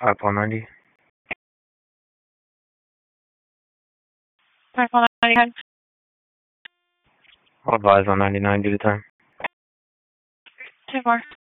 iPhone 90. iPhone 90. I'll advise on 99 due to time. 2-4.